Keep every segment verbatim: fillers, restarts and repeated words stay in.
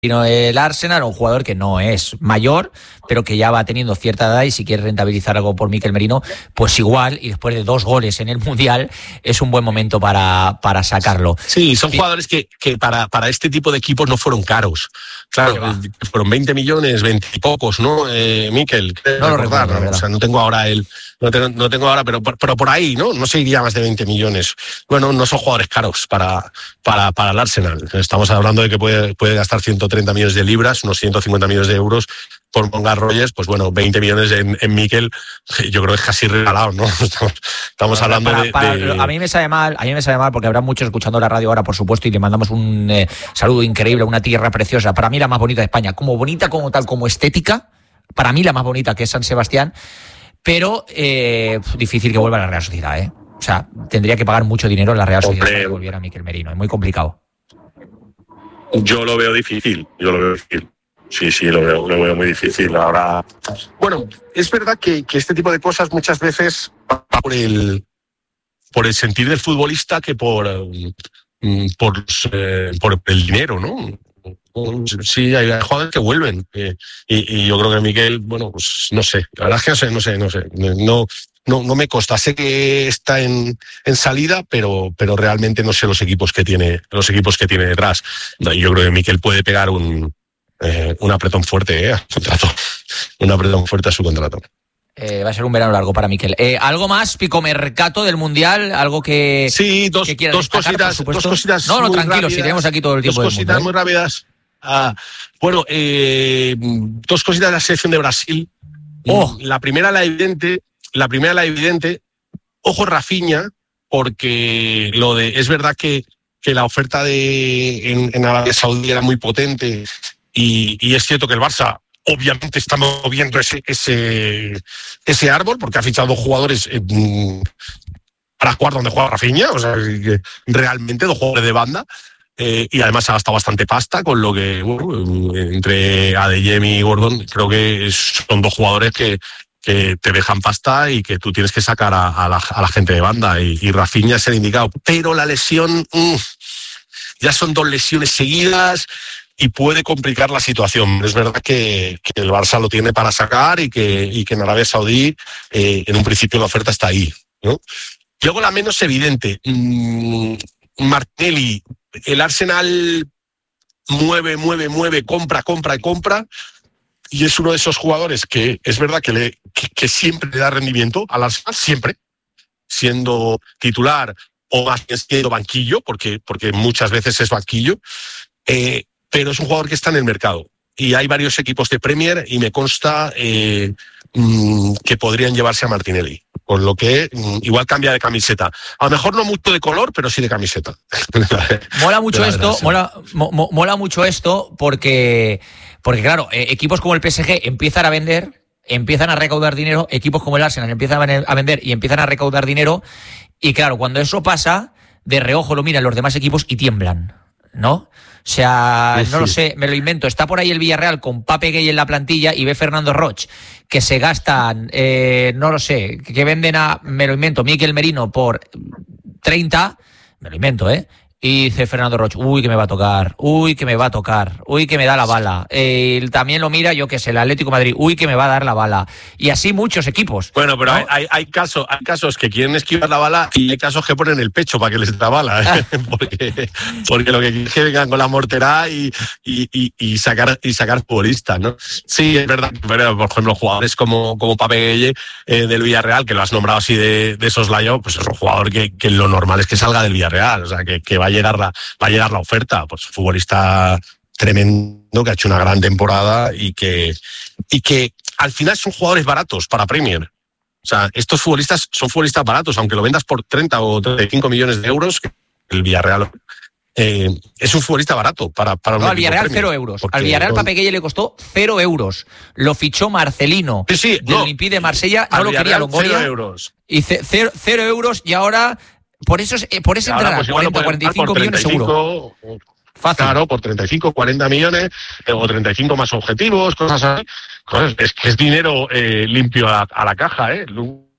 el Arsenal, un jugador que no es mayor, pero que ya va teniendo cierta edad, y si quiere rentabilizar algo por Mikel Merino, pues igual, y después de dos goles en el Mundial, es un buen momento para, para sacarlo. Sí, son jugadores que, que para, para este tipo de equipos no fueron caros. Claro, fueron veinte millones, veinte y pocos, ¿no, eh, Mikel? No lo recuerdo, ¿no? O sea, no tengo ahora el... No tengo, no tengo ahora, pero, pero por ahí, ¿no? No se iría más de veinte millones. Bueno, no son jugadores caros para, para, para el Arsenal. Estamos hablando de que puede, puede gastar ciento treinta millones de libras, unos ciento cincuenta millones de euros por Morgan Rogers. Pues bueno, veinte millones en, en Mikel, yo creo que es casi regalado, ¿no? Estamos, estamos hablando para, de, para, de... A mí me sabe mal, a mí me sabe mal porque habrá muchos escuchando la radio ahora, por supuesto, y le mandamos un eh, saludo increíble a una tierra preciosa. Para mí la más bonita de España, como bonita como tal, como estética, para mí la más bonita, que es San Sebastián. Pero eh, difícil que vuelva a la Real Sociedad, ¿eh? O sea, tendría que pagar mucho dinero en la Real Sociedad para que volviera Mikel Merino. Es muy complicado. Yo lo veo difícil, yo lo veo difícil. Sí, sí, lo veo, lo veo muy difícil. Ahora, bueno, es verdad que, que este tipo de cosas muchas veces va por el, por el sentir del futbolista que por, por, eh, por el dinero, ¿no? Sí, hay jugadores que vuelven eh, y, y yo creo que Mikel, bueno, pues no sé, la verdad es que no sé, no sé, no sé, no, no, no me consta, sé que está en, en salida, pero, pero realmente no sé los equipos que tiene, los equipos que tiene detrás. Yo creo que Mikel puede pegar un, eh, un apretón fuerte eh, a su contrato, un apretón fuerte a su contrato. Eh, va a ser un verano largo para Mikel. Eh, ¿Algo más, Picomercato del Mundial? ¿Algo que Sí, dos, que dos destacar, cositas, dos cositas. No, no, muy tranquilo, rápidas, si tenemos aquí todo el tiempo dos del mundo. Dos cositas ¿eh? muy rápidas. Ah, bueno, eh, dos cositas de la selección de Brasil. Oh. La primera, la evidente, la primera, la evidente. Ojo, Rafinha, porque lo de es verdad que, que la oferta de en, en Arabia Saudí era muy potente y, y es cierto que el Barça obviamente está moviendo ese ese ese árbol porque ha fichado dos jugadores eh, para jugar donde juega Rafinha, o sea, que realmente dos jugadores de banda. Eh, y además ha gastado bastante pasta, con lo que bueno, entre Adeyemi y Gordon creo que son dos jugadores que, que te dejan pasta y que tú tienes que sacar a, a, la, a la gente de banda, y, y Rafinha es el indicado. Pero la lesión, mmm, ya son dos lesiones seguidas y puede complicar la situación. Es verdad que, que el Barça lo tiene para sacar y que, y que en Arabia Saudí eh, en un principio la oferta está ahí, ¿no? Luego la menos evidente, mmm, Martinelli. El Arsenal mueve, mueve, mueve, compra, compra y compra, y es uno de esos jugadores que es verdad que, le, que, que siempre le da rendimiento al Arsenal, siempre, siendo titular o más bien siendo banquillo, porque, porque muchas veces es banquillo, eh, pero es un jugador que está en el mercado. Y hay varios equipos de Premier y me consta eh, mmm, que podrían llevarse a Martinelli. Con lo que mmm, igual cambia de camiseta. A lo mejor no mucho de color, pero sí de camiseta. Mola mucho esto, mola, mo, mola mucho esto porque, porque claro, eh, equipos como el P S G empiezan a vender, empiezan a recaudar dinero, equipos como el Arsenal empiezan a vender y empiezan a recaudar dinero, y claro, cuando eso pasa, de reojo lo miran los demás equipos y tiemblan, ¿no? O sea, sí, no sí. lo sé, me lo invento. Está por ahí el Villarreal con Pape Gueye en la plantilla y ve Fernando Roch que se gastan, eh, no lo sé, que venden a, me lo invento, Mikel Merino por treinta, me lo invento, ¿eh? Y dice Fernando Roch, uy, que me va a tocar, uy, que me va a tocar, uy, que me da la bala. Eh, también lo mira, yo que sé, el Atlético de Madrid, uy, que me va a dar la bala. Y así muchos equipos. Bueno, pero ¿no? hay, hay, casos, hay casos que quieren esquivar la bala y hay casos que ponen el pecho para que les dé la bala. ¿eh? porque, porque lo que quieren es que vengan con la mortera y, y, y, y sacar y sacar futbolistas, ¿no? Sí, es verdad. Pero, por ejemplo, jugadores como, como Pape Gueye eh, del Villarreal, que lo has nombrado así de, de soslayo, pues es un jugador que, que lo normal es que salga del Villarreal, o sea, que, que vaya llegar la, va a llegar la oferta, pues futbolista tremendo que ha hecho una gran temporada y que, y que al final son jugadores baratos para Premier. O sea, estos futbolistas son futbolistas baratos, aunque lo vendas por treinta o treinta y cinco millones de euros, el Villarreal eh, es un futbolista barato para, para no, al Villarreal Premier, cero euros. Al Villarreal Pape Gueye le costó cero euros. Lo fichó Marcelino sí, sí, del no, Olympique de Marsella, no lo quería Longoria. Cero euros. Y cero, cero euros y ahora por eso por eso entrará pues cuarenta, cuarenta y cinco millones seguro. Fácil. Claro, por treinta y cinco, cuarenta millones o treinta y cinco más objetivos, cosas así. Es que es dinero eh, limpio a, a la caja, ¿eh?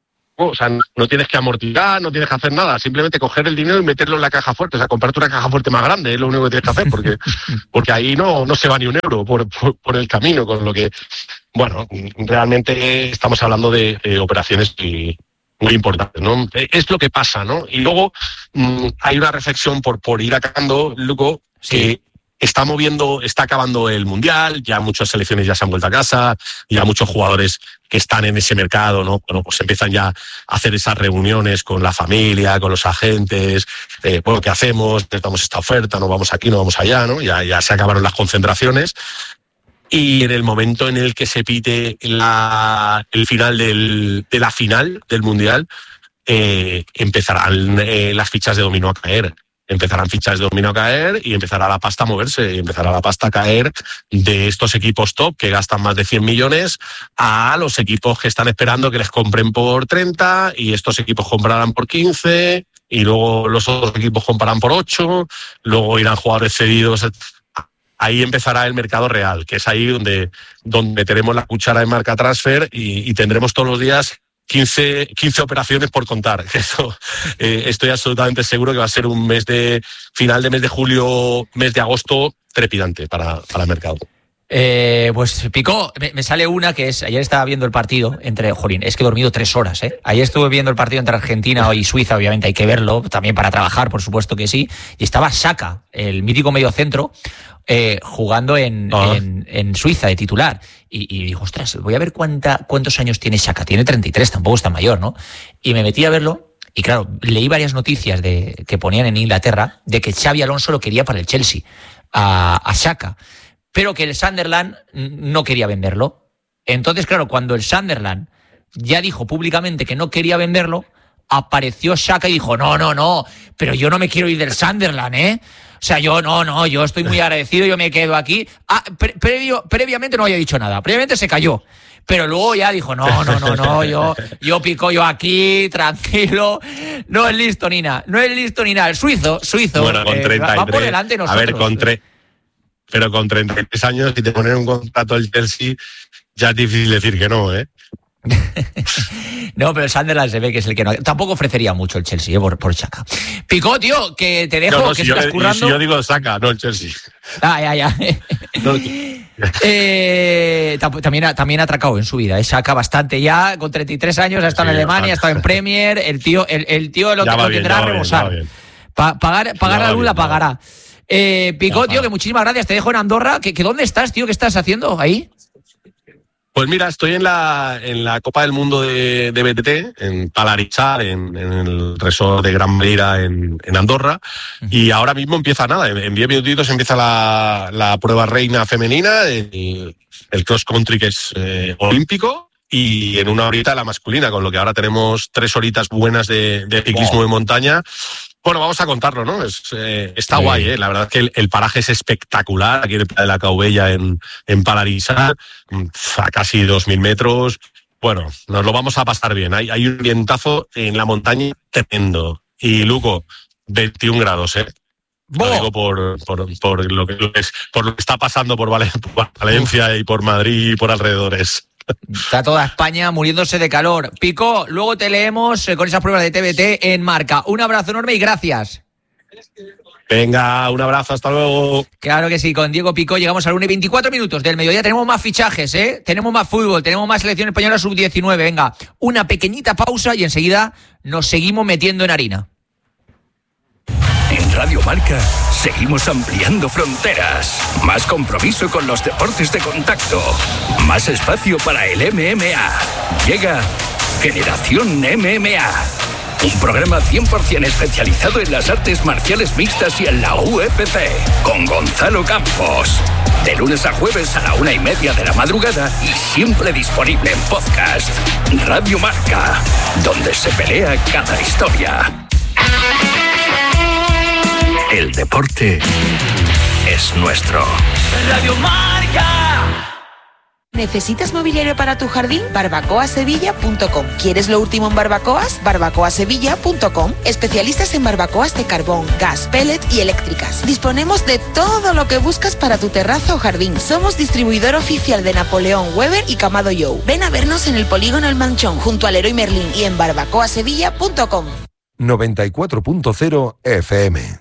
o sea, no tienes que amortizar, no tienes que hacer nada, simplemente coger el dinero y meterlo en la caja fuerte, o sea, comprarte una caja fuerte más grande, es lo único que tienes que hacer, porque, porque ahí no, no se va ni un euro por, por, por el camino, con lo que, bueno, realmente estamos hablando de, de operaciones y, muy importantes, ¿no? Es lo que pasa, ¿no? Y luego mmm, hay una reflexión por, por ir acabando, Luco, sí. que está moviendo, está acabando el Mundial, ya muchas selecciones ya se han vuelto a casa, ya muchos jugadores que están en ese mercado, ¿no? Bueno, pues empiezan ya a hacer esas reuniones con la familia, con los agentes, eh, bueno, ¿qué hacemos? Necesitamos esta oferta, no vamos aquí, no vamos allá, ¿no? Ya, ya se acabaron las concentraciones. Y en el momento en el que se pite la, el final del, de la final del Mundial, eh, empezarán eh, las fichas de dominó a caer. Empezarán fichas de dominó a caer y empezará la pasta a moverse. Y empezará la pasta a caer de estos equipos top que gastan más de cien millones a los equipos que están esperando que les compren por treinta y estos equipos comprarán por quince y luego los otros equipos comprarán por ocho, luego irán jugadores cedidos. Ahí empezará el mercado real, que es ahí donde, donde tenemos la cuchara de marca transfer y, y tendremos todos los días quince, quince operaciones por contar. Eso, eh, estoy absolutamente seguro que va a ser un mes de final de mes de julio, mes de agosto trepidante para, para el mercado. Eh, pues Picó, me, me sale una que es, ayer estaba viendo el partido entre, jolín, es que he dormido tres horas, ¿eh? Ayer estuve viendo el partido entre Argentina y Suiza, obviamente hay que verlo, también para trabajar, por supuesto que sí, y estaba Xhaka, el mítico mediocentro, eh, jugando en, ah. en, en Suiza de titular, y, y dijo, ostras, voy a ver cuánta, cuántos años tiene Xhaka, tiene treinta y tres, tampoco está mayor, ¿no? Y me metí a verlo, y claro, leí varias noticias de, que ponían en Inglaterra, de que Xabi Alonso lo quería para el Chelsea, a, a Xhaka, pero que el Sunderland no quería venderlo. Entonces, claro, cuando el Sunderland ya dijo públicamente que no quería venderlo, apareció Xhaka y dijo, no, no, no, pero yo no me quiero ir del Sunderland, ¿eh? O sea, yo no, no, yo estoy muy agradecido, yo me quedo aquí. Ah, pre- previo, previamente no había dicho nada, previamente se cayó. Pero luego ya dijo, no, no, no, no, yo, yo pico yo aquí, tranquilo. No es listo ni nada, no es listo ni nada. El suizo, suizo, bueno, con treinta y tres, eh, va por delante de nosotros. A ver, con tres... Pero con treinta y tres años, si te ponen un contrato el Chelsea, ya es difícil decir que no, ¿eh? No, pero el Sunderland se ve que es el que no. Tampoco ofrecería mucho el Chelsea, ¿eh? por, por Xhaka. Picó, tío, que te dejo, no, no, que si estás yo, currando. Si yo digo saca, no el Chelsea. Ah, ya, ya. No, eh, también, ha, también ha atracado en su vida, ¿eh? Xhaka bastante ya, con treinta y tres años, ha estado sí, en Alemania, ha estado en Premier. El tío, el, el tío lo, lo bien, tendrá a rebosar. Pa, pagar pagar la luz la pagará. Eh, Picó, tío, que muchísimas gracias. Te dejo en Andorra. ¿Que, que dónde estás, tío? ¿Qué estás haciendo ahí? Pues mira, estoy en la en la Copa del Mundo de, de B T T, en Palarichar, en, en el resort de Gran Valira en, en Andorra, uh-huh. Y ahora mismo empieza nada. En diez minutitos empieza la, la prueba reina femenina, el, el cross country que es eh, olímpico, y en una horita la masculina, con lo que ahora tenemos tres horitas buenas de, de ciclismo wow. de montaña. Bueno, vamos a contarlo, ¿no? Es, eh, está sí. guay, ¿eh? La verdad es que el, el paraje es espectacular, aquí en el Pla de la Caubella, en, en Palarinsar, a casi dos mil metros. Bueno, nos lo vamos a pasar bien. Hay, hay un vientazo en la montaña tremendo. Y, Luco, veintiún grados, ¿eh? Lo digo por, por, por, lo que, por lo que está pasando por, Valen- por Valencia Uf. y por Madrid y por alrededores. Está toda España muriéndose de calor. Picó, luego te leemos con esas pruebas de T V T en Marca. Un abrazo enorme y gracias. Venga, un abrazo, hasta luego. Claro que sí, con Diego Picó llegamos al una y veinticuatro minutos del mediodía. Tenemos más fichajes, ¿eh? Tenemos más fútbol, tenemos más selección española sub diecinueve. Venga, una pequeñita pausa y enseguida nos seguimos metiendo en harina. En Radio Marca seguimos ampliando fronteras. Más compromiso con los deportes de contacto. Más espacio para el M M A. Llega Generación M M A. Un programa cien por ciento especializado en las artes marciales mixtas y en la U F C. Con Gonzalo Campos. De lunes a jueves a la una y media de la madrugada y siempre disponible en podcast. Radio Marca. Donde se pelea cada historia. El deporte es nuestro. Radio Marca. ¿Necesitas mobiliario para tu jardín? barbacoa sevilla punto com. ¿Quieres lo último en barbacoas? barbacoa sevilla punto com. Especialistas en barbacoas de carbón, gas, pellet y eléctricas. Disponemos de todo lo que buscas para tu terraza o jardín. Somos distribuidor oficial de Napoleón, Weber y Camado Joe. Ven a vernos en el Polígono El Manchón, junto al Leroy Merlin, y en barbacoa sevilla punto com. noventa y cuatro punto cero F M.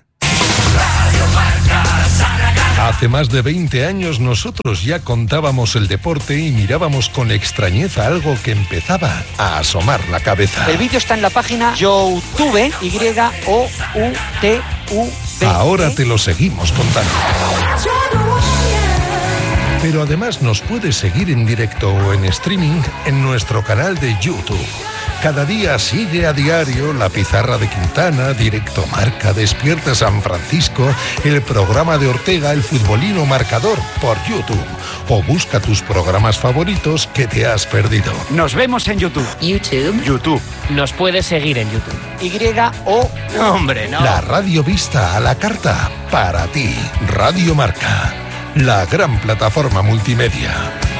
Hace más de veinte años nosotros ya contábamos el deporte y mirábamos con extrañeza algo que empezaba a asomar la cabeza. El vídeo está en la página YouTube, Y O U T U B. Ahora te lo seguimos contando. Pero además nos puedes seguir en directo o en streaming en nuestro canal de YouTube. Cada día sigue a diario La Pizarra de Quintana, Directo Marca, Despierta San Francisco, el programa de Ortega, El Futbolino Marcador, por YouTube. O busca tus programas favoritos que te has perdido. Nos vemos en YouTube. YouTube. YouTube. Nos puedes seguir en YouTube. Y O... Hombre, no. La radio vista a la carta para ti. Radio Marca, la gran plataforma multimedia.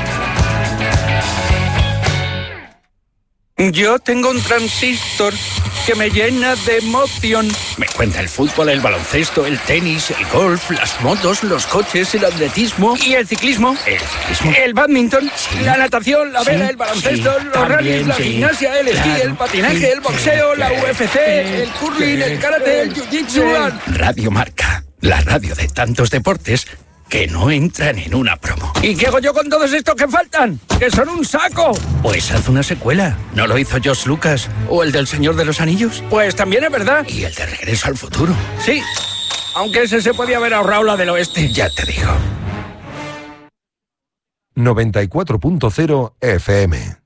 Yo tengo un transistor que me llena de emoción. Me cuenta el fútbol, el baloncesto, el tenis, el golf, las motos, los coches, el atletismo ¿Y el ciclismo? el ciclismo. El badminton, Sí. la natación, la vela, Sí, el baloncesto, sí, los también, rallies, la sí. gimnasia, el esquí, Claro. el patinaje, Sí, el boxeo, sí, la sí, U F C, el curling, sí, el karate, el jiu-jitsu. Radio Marca, la radio de tantos deportes que no entran en una promo. ¿Y qué hago yo con todos estos que faltan? ¡Que son un saco! Pues haz una secuela. ¿No lo hizo George Lucas? ¿O el del Señor de los Anillos? Pues también es verdad. ¿Y el de Regreso al Futuro? Sí, aunque ese se podía haber ahorrado la del oeste. Ya te digo. noventa y cuatro punto cero F M.